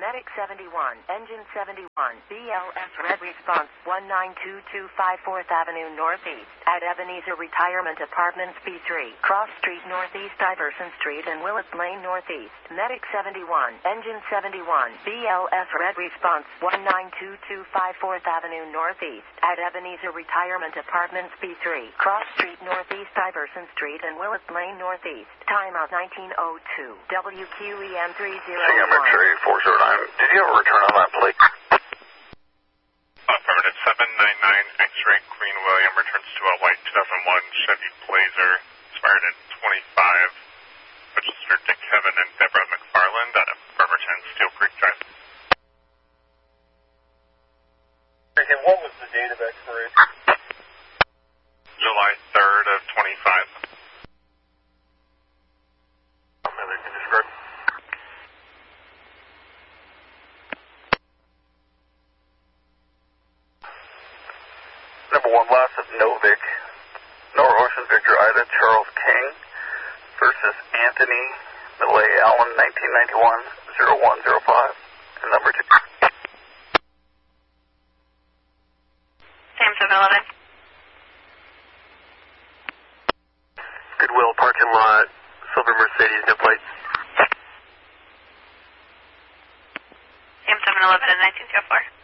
Medic 71, Engine 71, BLS Red Response 1922 54th Avenue Northeast, at Ebenezer Retirement Apartments B3, Cross Street Northeast, Iverson Street and Willits Lane Northeast. Medic 71, Engine 71, BLS Red Response 1922 54th Avenue Northeast, at Ebenezer Retirement Apartments B3, Cross Street Northeast, Iverson Street and Willits Lane Northeast. Timeout 1902. WQEM 301. X-ray 409. Did you have a return on that plate? Affirmative 799 X-ray Queen William returns to a white 2001 Chevy Blazer, expired at 25, registered to Kevin and Deborah McFarland out of Bremerton, Steel Creek Drive. And what was the date of expiration? July 3rd of 25. Number 1, last of Novik, Nora Ocean Victor Ida Charles King versus Anthony Millay Allen 1991-0105, and number 2. Sam 711. Goodwill parking lot, silver Mercedes, no plate. Sam 711 and 1904.